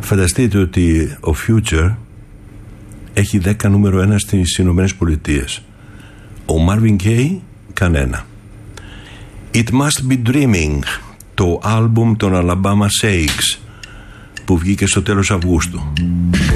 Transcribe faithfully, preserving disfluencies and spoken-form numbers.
Φανταστείτε ότι ο Future έχει δέκα νούμερο ένα στις Ηνωμένες Πολιτείες. Ο Marvin Gaye κανένα. It Must Be Dreaming, το άλμπουμ των Alabama Shakes, που βγήκε στο τέλος Αυγούστου,